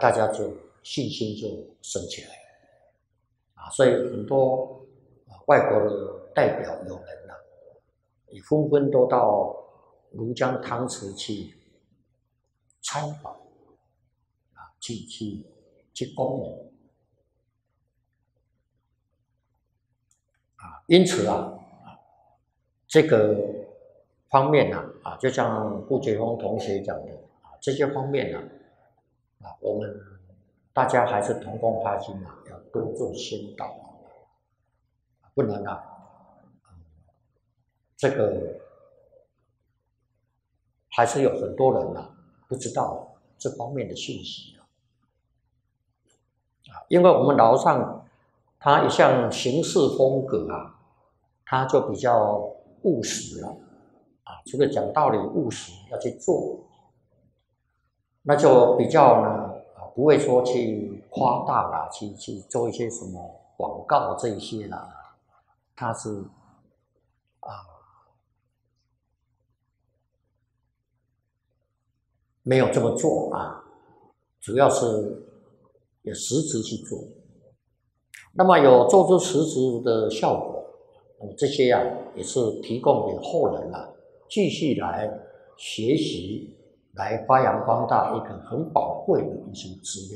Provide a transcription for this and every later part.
大家就信心就升起来啊，所以很多外国的代表友人啊，也纷纷都到庐江汤池去参访啊，去恭迎啊，因此啊，这个方面啊，就像顾杰峰同学讲的啊，这些方面啊，我们大家还是同工发心啊，要多做宣导，不能这个还是有很多人不知道这方面的讯息啊，因为我们老上他一向行事风格啊，他就比较务实了啊，这个讲道理务实要去做，那就比较呢不会说去夸大啦，去做一些什么广告这一些啦，他是没有这么做啊，主要是有实质去做，那么有做出实质的效果，那么这些也是提供给后人继续来学习，来发扬光大一个很宝贵的一些资料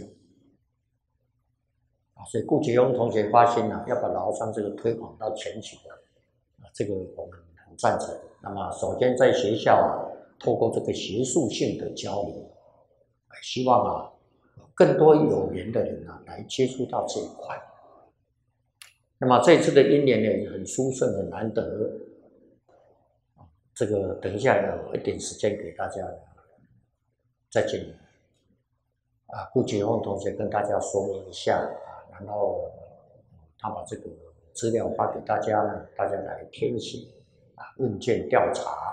啊，所以顾杰庸同学发现要把劳商这个推广到全球这个我们很赞成。那么首先在学校透过这个学术性的交流，希望更多有缘的人来接触到这一块。那么这一次的因缘呢，也很殊胜，很难得。这个等一下有一点时间给大家再见顾杰峰同学跟大家说明一下然后他把这个资料发给大家呢，大家来填写问卷调查。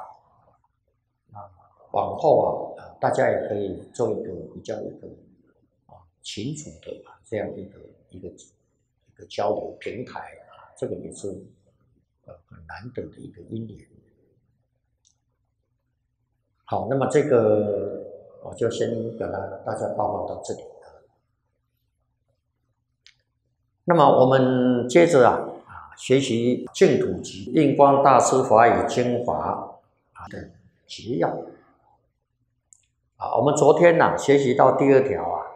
往后大家也可以做一个比较清楚的这样一个交流平台这个也是很难得的一个因缘。好，那么这个我就先给大家报告到这里。那么我们接着学习净土集印光大师法语精华的节要。我们昨天学习到第2条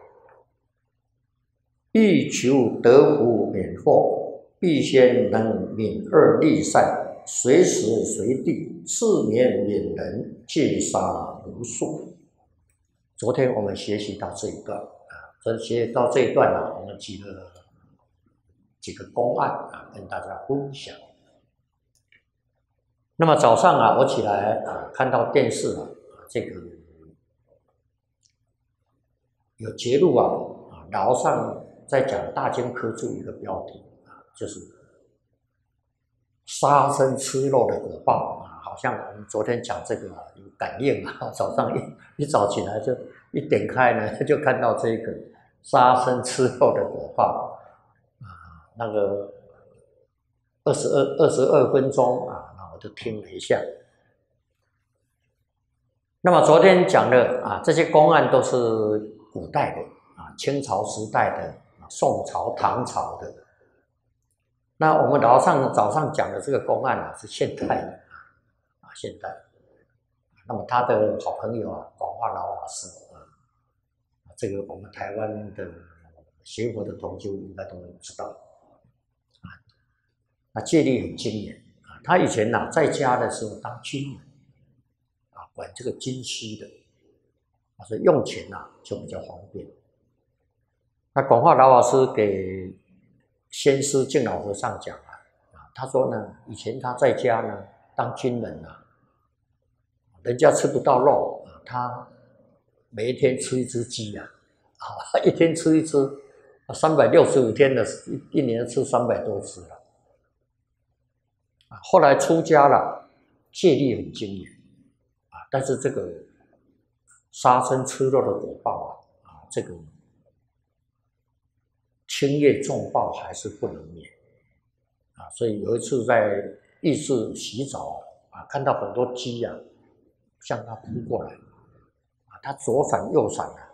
欲求得福免祸，必先能泯恶利善，随时随地四面悯人，戒杀无数。昨天我们学习到这一段学习到这一段我们举了几个公案跟大家分享。那么早上我起来看到电视这个有节录老上在讲大经科注一个标题就是杀生吃肉的果报好像我们昨天讲这个有感应早上一早起来就一点开呢，就看到这个杀生吃肉的果报那个22分钟那我就听了一下。那么昨天讲的这些公案都是古代的清朝时代的宋朝唐朝的。那我们早上讲的这个公案是现代的现代。那么他的好朋友广化老法师这个我们台湾的学佛的同修应该都知道那戒律很精严他以前在家的时候当军人管这个军需的所以用钱就比较方便。那广化老法师给先师净老和尚讲他说呢，以前他在家呢当军人人家吃不到肉他每一天吃一只鸡一天吃一只，365天的一年吃300多只了。后来出家了，戒律很精严但是这个杀生吃肉的果报这个轻业重报还是不能免所以有一次在浴室洗澡看到很多鸡向他扑过来他左闪右闪